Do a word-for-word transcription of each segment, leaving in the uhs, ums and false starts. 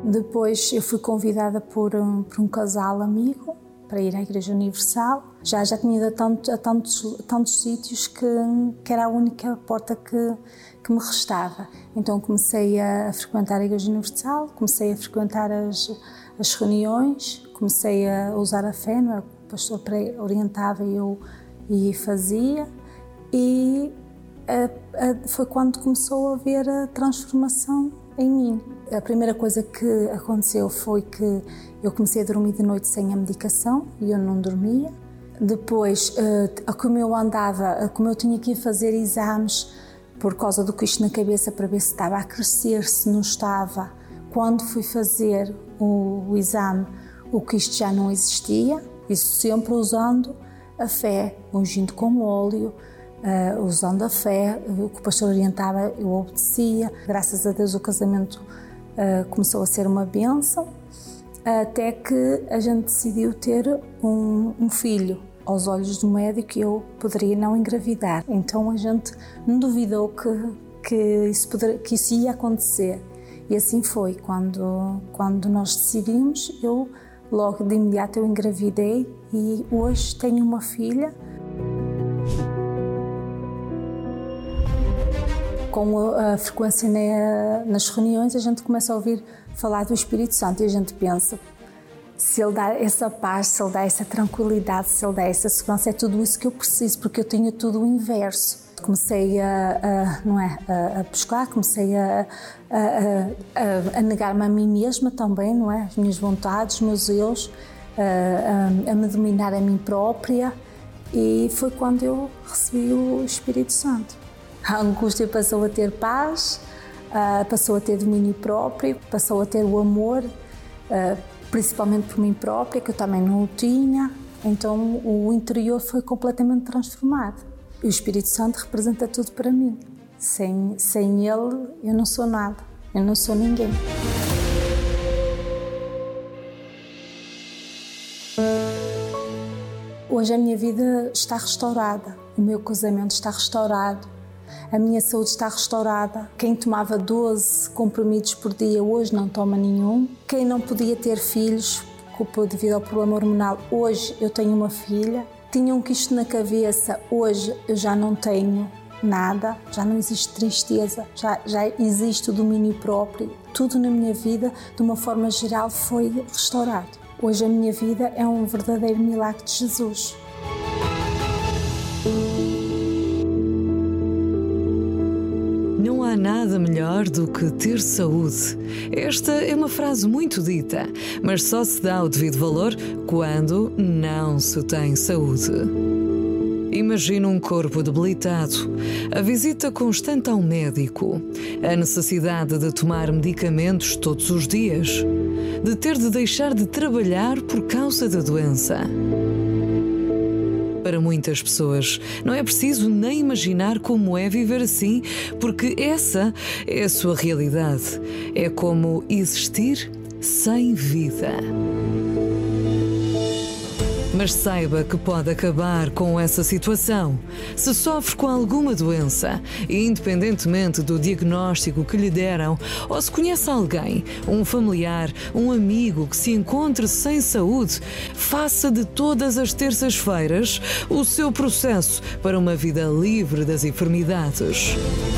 Depois eu fui convidada por um, por um casal amigo para ir à Igreja Universal. Já, já tinha ido a, tanto, a tantos, tantos sítios que, que era a única porta que, que me restava. Então comecei a frequentar a Igreja Universal, comecei a frequentar as, as reuniões, comecei a usar a fé, não é? O pastor orientava e eu e fazia. E a, a, foi quando começou a haver a transformação em mim. A primeira coisa que aconteceu foi que eu comecei a dormir de noite sem a medicação e eu não dormia. Depois, como eu andava, como eu tinha que ir fazer exames por causa do quisto na cabeça para ver se estava a crescer, se não estava. Quando fui fazer o, o exame, o quisto já não existia, isso sempre usando a fé, ungindo com óleo, uh, usando a fé, o que o pastor orientava eu obedecia. Graças a Deus o casamento uh, começou a ser uma bênção, até que a gente decidiu ter um, um filho. Aos olhos do médico eu poderia não engravidar, então a gente não duvidou que, que, isso, poderia, que isso ia acontecer. E assim foi, quando, quando nós decidimos, eu logo de imediato eu engravidei e hoje tenho uma filha. Com a, a frequência na, nas reuniões a gente começa a ouvir falar do Espírito Santo e a gente pensa, se ele dá essa paz, se ele dá essa tranquilidade, se ele dá essa segurança, é tudo isso que eu preciso, porque eu tenho tudo o inverso. Comecei a, a, não é, a, a buscar, comecei a, a, a, a negar-me a mim mesma também, não é? As minhas vontades, os meus erros, a, a, a me dominar a mim própria, e foi quando eu recebi o Espírito Santo. A angústia passou a ter paz, passou a ter domínio próprio, passou a ter o amor, principalmente por mim própria, que eu também não o tinha. Então o interior foi completamente transformado. E o Espírito Santo representa tudo para mim. Sem, sem ele eu não sou nada, eu não sou ninguém. Hoje a minha vida está restaurada, o meu casamento está restaurado, a minha saúde está restaurada. Quem tomava doze comprimidos por dia hoje não toma nenhum. Quem não podia ter filhos devido ao problema hormonal, hoje eu tenho uma filha. Tinha um quisto na cabeça, hoje eu já não tenho nada, já não existe tristeza, já, já existe o domínio próprio. Tudo na minha vida, de uma forma geral, foi restaurado. Hoje a minha vida é um verdadeiro milagre de Jesus. Não há nada melhor do que ter saúde. Esta é uma frase muito dita, mas só se dá o devido valor quando não se tem saúde. Imagina um corpo debilitado, a visita constante ao médico, a necessidade de tomar medicamentos todos os dias, de ter de deixar de trabalhar por causa da doença. Para muitas pessoas, não é preciso nem imaginar como é viver assim, porque essa é a sua realidade. É como existir sem vida. Mas saiba que pode acabar com essa situação. Se sofre com alguma doença, independentemente do diagnóstico que lhe deram, ou se conhece alguém, um familiar, um amigo que se encontre sem saúde, faça de todas as terças-feiras o seu processo para uma vida livre das enfermidades.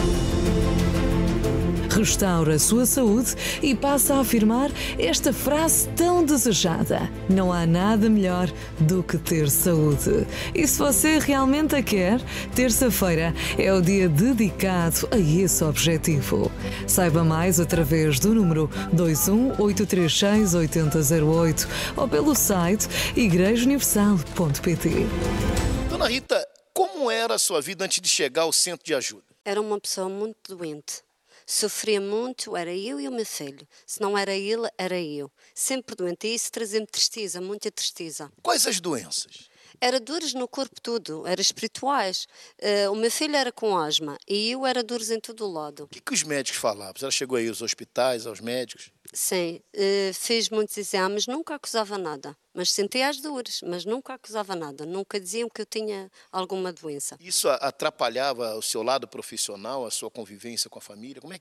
Restaura a sua saúde e passa a afirmar esta frase tão desejada: não há nada melhor do que ter saúde. E se você realmente a quer, terça-feira é o dia dedicado a esse objetivo. Saiba mais através do número dois um oito três seis oito zero zero oito ou pelo site igreja universal ponto pt. Dona Rita, como era a sua vida antes de chegar ao centro de ajuda? Era uma pessoa muito doente. Sofria muito, era eu e o meu filho. Se não era ele, era eu. Sempre doente. E isso trazia-me tristeza, muita tristeza. Quais as doenças? Era dores no corpo todo, era espirituais. Uh, o meu filho era com asma e eu era dores em todo o lado. O que, que os médicos falavam? Ela chegou aí aos hospitais, aos médicos? Sim, uh, fiz muitos exames, nunca acusava nada. Mas sentia as dores, mas nunca acusava nada. Nunca diziam que eu tinha alguma doença. Isso atrapalhava o seu lado profissional, a sua convivência com a família? Como é que era?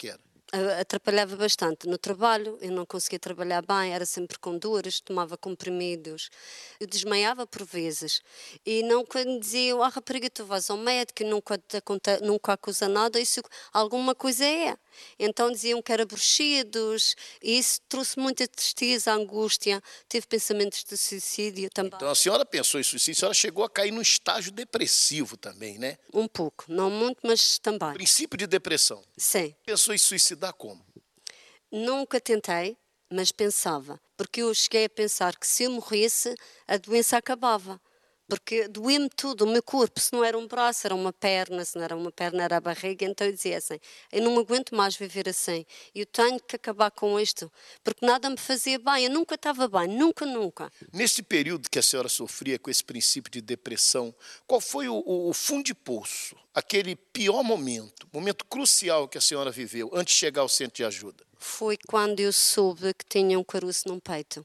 atrapalhava bastante no trabalho, eu não conseguia trabalhar bem, era sempre com dores, tomava comprimidos, eu desmaiava por vezes. E não quando diziam, ah rapariga, tu vais ao médico, nunca, te aconte, nunca acusa nada, isso alguma coisa é. Então diziam que era bruxidos, e isso trouxe muita tristeza, angústia, teve pensamentos de suicídio também. Então a senhora pensou em suicídio, a senhora chegou a cair num estágio depressivo também, né? Um pouco, não muito, mas também. Princípio de depressão. Sim. Pensou em suicidar como? Nunca tentei, mas pensava, porque eu cheguei a pensar que se eu morresse, a doença acabava. Porque doía-me tudo, o meu corpo, se não era um braço, era uma perna, se não era uma perna, era a barriga, então eu dizia assim, eu não aguento mais viver assim, eu tenho que acabar com isto, porque nada me fazia bem, eu nunca estava bem, nunca, nunca. Nesse período que a senhora sofria com esse princípio de depressão, qual foi o, o, o fundo de poço, aquele pior momento, momento crucial que a senhora viveu antes de chegar ao centro de ajuda? Foi quando eu soube que tinha um caroço no peito.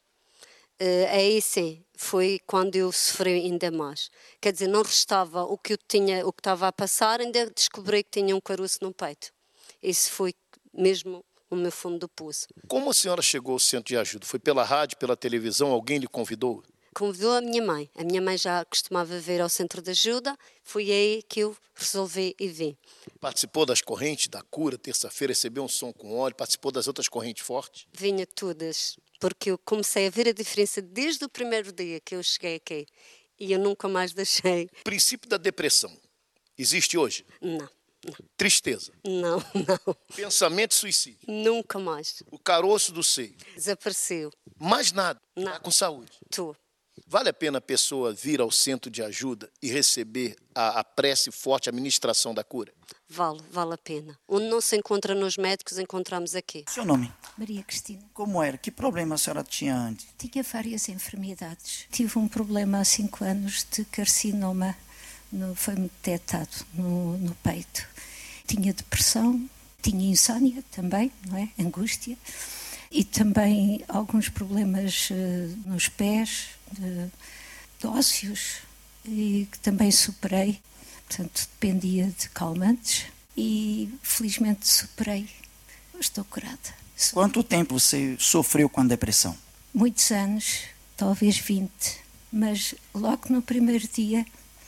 Uh, aí sim, foi quando eu sofri ainda mais. Quer dizer, não restava o que eu tinha, o que estava a passar, ainda descobri que tinha um caroço no peito. Isso foi mesmo o meu fundo do poço. Como a senhora chegou ao centro de ajuda? Foi pela rádio, pela televisão? Alguém lhe convidou? Convidou a minha mãe. A minha mãe já costumava vir ao centro de ajuda. Foi aí que eu resolvi e vim. Participou das correntes da cura, terça-feira, recebeu um som com óleo, participou das outras correntes fortes? Vinha todas, porque eu comecei a ver a diferença desde o primeiro dia que eu cheguei aqui. E eu nunca mais deixei. O princípio da depressão existe hoje? Não. Não. Tristeza? Não, não. Pensamento de suicídio? Nunca mais. O caroço do seio? Desapareceu. Mais nada? Não. Está com saúde? Estou. Vale a pena a pessoa vir ao centro de ajuda e receber a, a prece forte, a ministração da cura? Vale, vale a pena. Onde não se encontra nos médicos, encontramos aqui. Seu nome? Maria Cristina. Como era? Que problema a senhora tinha antes? Tinha várias enfermidades. Tive um problema há cinco anos de carcinoma, no, foi-me detectado no, no peito. Tinha depressão, tinha insónia também, não é? Angústia. E também alguns problemas uh, nos pés, de, de ósseos, e que também superei. Portanto, dependia de calmantes e felizmente superei. Estou curada. Quanto tempo você sofreu com a depressão? Muitos anos, talvez vinte. Mas logo no primeiro dia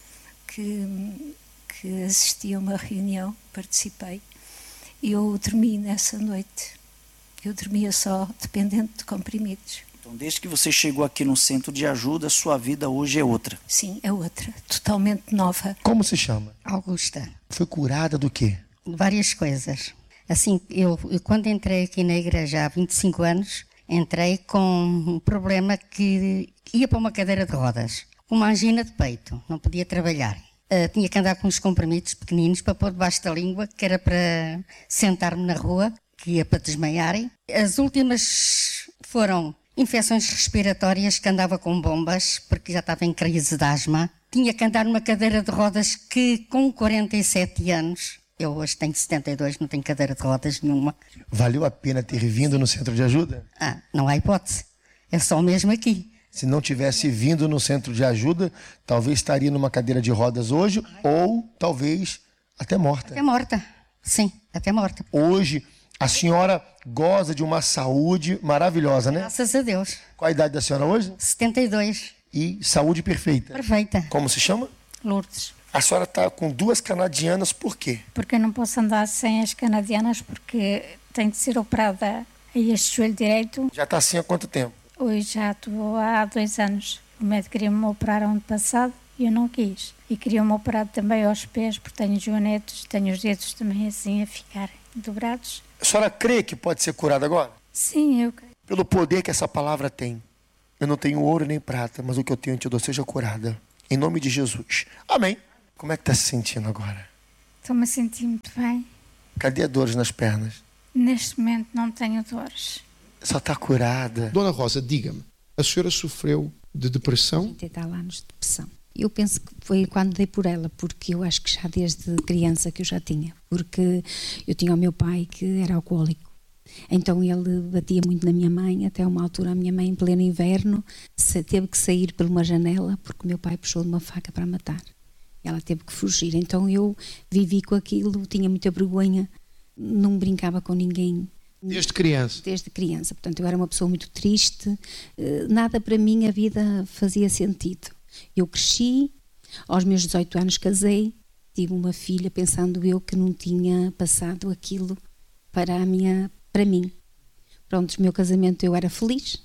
que, que assisti a uma reunião, participei, eu dormi nessa noite. Eu dormia só dependente de comprimidos. Então, desde que você chegou aqui no centro de ajuda, sua vida hoje é outra? Sim, é outra. Totalmente nova. Como se chama? Augusta. Foi curada do quê? Várias coisas. Assim, eu, eu quando entrei aqui na igreja há vinte e cinco anos, entrei com um problema que ia para uma cadeira de rodas. Uma angina de peito, não podia trabalhar. Uh, tinha que andar com uns comprimidos pequeninos para pôr debaixo da língua, que era para sentar-me na rua, que ia para desmaiarem. As últimas foram infecções respiratórias, que andava com bombas, porque já estava em crise de asma. Tinha que andar numa cadeira de rodas que, com quarenta e sete anos, eu hoje tenho setenta e dois, não tenho cadeira de rodas nenhuma. Valeu a pena ter vindo no centro de ajuda? Ah, não há hipótese. É só mesmo aqui. Se não tivesse vindo no centro de ajuda, talvez estaria numa cadeira de rodas hoje, ou talvez até morta. Até morta, sim, até morta. Hoje, a senhora goza de uma saúde maravilhosa, né? Graças a Deus. Qual a idade da senhora hoje? setenta e dois. E saúde perfeita. Perfeita. Como se chama? Lourdes. A senhora está com duas canadianas, por quê? Porque eu não posso andar sem as canadianas, porque tenho de ser operada a este joelho direito. Já está assim há quanto tempo? Hoje já estou há dois anos. O médico queria-me operar ano passado e eu não quis. E queria-me operar também aos pés, porque tenho joanetes, tenho os dedos também assim a ficar dobrados. A senhora crê que pode ser curada agora? Sim, eu creio. Pelo poder que essa palavra tem. Eu não tenho ouro nem prata, mas o que eu tenho eu te dou, seja curada. Em nome de Jesus. Amém. Como é que está se sentindo agora? Estou-me a sentir muito bem. Cadê a dores nas pernas? Neste momento não tenho dores. Só está curada. Dona Rosa, diga-me, a senhora sofreu de depressão? trinta e tal anos de depressão. Eu penso que foi quando dei por ela, porque eu acho que já desde criança que eu já tinha. Porque eu tinha o meu pai que era alcoólico. Então ele batia muito na minha mãe, até uma altura a minha mãe, em pleno inverno, teve que sair por uma janela porque o meu pai puxou de uma faca para matar. Ela teve que fugir. Então eu vivi com aquilo, tinha muita vergonha não brincava com ninguém. Desde criança? Desde criança. Portanto, eu era uma pessoa muito triste. Nada para mim a vida fazia sentido. Eu cresci, aos meus dezoito anos casei, tive uma filha, pensando eu que não tinha passado aquilo para, a minha, para mim. Pronto, o meu casamento eu era feliz,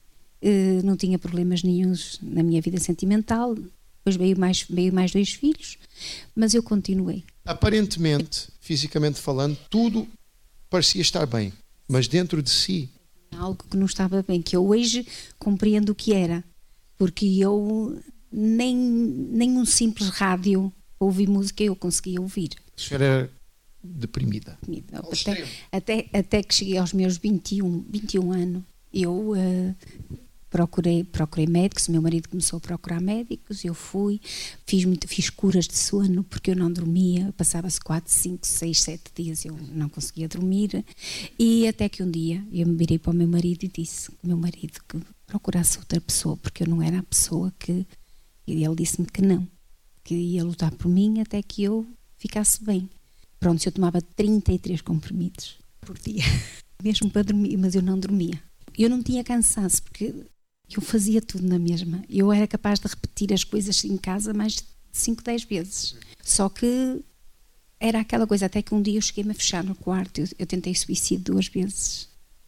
não tinha problemas nenhuns na minha vida sentimental. Depois veio mais, veio mais dois filhos, mas eu continuei. Aparentemente, fisicamente falando, tudo parecia estar bem, mas dentro de si... Algo que não estava bem, que eu hoje compreendo o que era, porque eu nem, nem um simples rádio ouvir música eu conseguia ouvir. A senhora era deprimida? Até, até, até que cheguei aos meus vinte e um, vinte e um anos, eu... Uh, Procurei, procurei médicos, o meu marido começou a procurar médicos, eu fui, fiz, muito, fiz curas de sono porque eu não dormia, passava-se quatro, cinco, seis, sete dias eu não conseguia dormir, e até que um dia eu me virei para o meu marido e disse, o meu marido, que procurasse outra pessoa, porque eu não era a pessoa que, e ele disse-me que não, que ia lutar por mim até que eu ficasse bem. Pronto, eu tomava trinta e três comprimidos por dia, mesmo para dormir, mas eu não dormia. Eu não tinha cansaço, porque eu fazia tudo na mesma. Eu era capaz de repetir as coisas em casa mais de cinco, dez vezes. Só que era aquela coisa, até que um dia eu cheguei-me a fechar no quarto, eu, eu tentei suicídio duas vezes.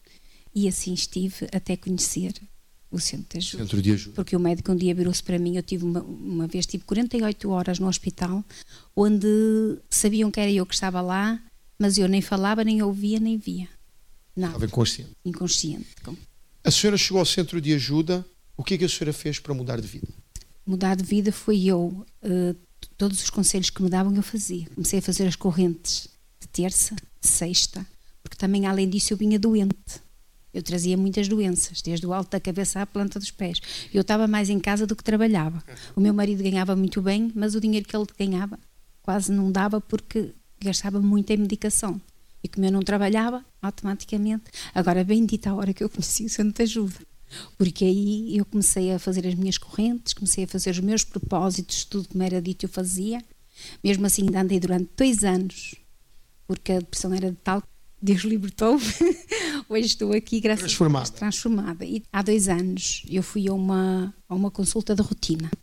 E assim estive até conhecer o Centro de Ajuda. Centro de Ajuda. Porque o médico um dia virou-se para mim, eu tive uma, uma vez, tive quarenta e oito horas no hospital, onde sabiam que era eu que estava lá, mas eu nem falava, nem ouvia, nem via. Nada. Estava inconsciente. Inconsciente. A senhora chegou ao Centro de Ajuda, o que é que a senhora fez para mudar de vida? Mudar de vida foi eu, uh, todos os conselhos que me davam eu fazia. Comecei a fazer as correntes de terça, de sexta, porque também além disso eu vinha doente. Eu trazia muitas doenças, desde o alto da cabeça à planta dos pés. Eu estava mais em casa do que trabalhava. O meu marido ganhava muito bem, mas o dinheiro que ele ganhava quase não dava porque gastava muito em medicação. E como eu não trabalhava, automaticamente... Agora, bendita a hora que eu conheci o Centro de Ajuda. Porque aí eu comecei a fazer as minhas correntes, comecei a fazer os meus propósitos, tudo como era dito eu fazia. Mesmo assim, ainda andei durante dois anos, porque a depressão era de tal que Deus libertou-me. Hoje estou aqui, graças transformada. a Deus, transformada. E há dois anos eu fui a uma, a uma consulta de rotina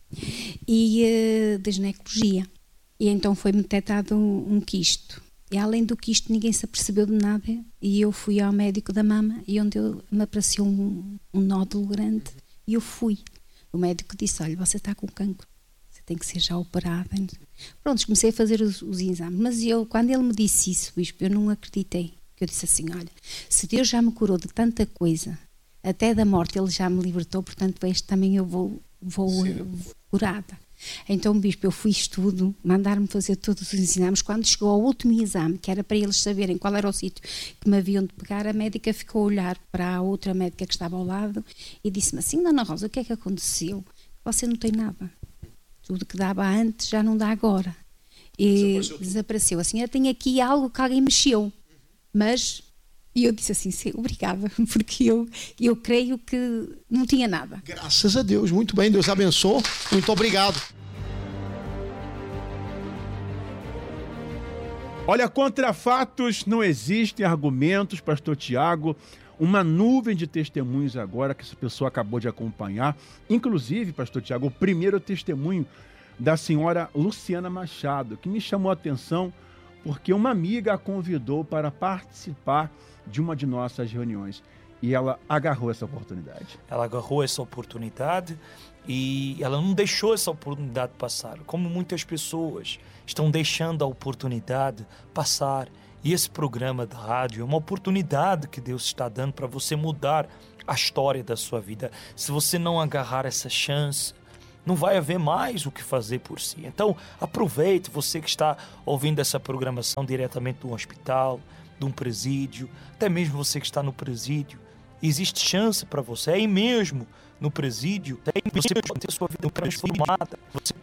e uh, de ginecologia. E então foi-me detectado um, um quisto. E além do que isto ninguém se apercebeu de nada, e eu fui ao médico da mama e onde eu, me apareceu um, um nódulo grande e eu fui. O médico disse, olha, você está com cancro, você tem que ser já operada. Pronto, comecei a fazer os, os exames, mas eu, quando ele me disse isso, bispo, eu não acreditei. Eu disse assim, olha, se Deus já me curou de tanta coisa, até da morte ele já me libertou, portanto este também eu vou, vou uh, curada. Então, bispo, eu fiz tudo, mandaram-me fazer todos os exames. Quando chegou ao último exame, que era para eles saberem qual era o sítio que me haviam de pegar, a médica ficou a olhar para a outra médica que estava ao lado e disse-me assim, Dona Rosa, o que é que aconteceu? Você não tem nada. Tudo que dava antes já não dá agora. E desapareceu, desapareceu. A senhora tem aqui algo que alguém mexeu. Mas... E eu disse assim, sim, obrigada, porque eu, eu creio que não tinha nada. Graças a Deus, muito bem, Deus abençoe, muito obrigado. Olha, contra fatos não existem argumentos, pastor Tiago, uma nuvem de testemunhos agora que essa pessoa acabou de acompanhar, inclusive, pastor Tiago, o primeiro testemunho da senhora Luciana Machado, que me chamou a atenção porque uma amiga a convidou para participar de uma de nossas reuniões e ela agarrou essa oportunidade. Ela agarrou essa oportunidade e ela não deixou essa oportunidade passar, como muitas pessoas estão deixando a oportunidade passar. E esse programa de rádio é uma oportunidade que Deus está dando para você mudar a história da sua vida. Se você não agarrar essa chance, não vai haver mais o que fazer por si. Então, aproveite, você que está ouvindo essa programação diretamente do hospital, de um presídio, até mesmo você que está no presídio, existe chance para você, aí mesmo no presídio, aí você pode ter sua vida transformada, você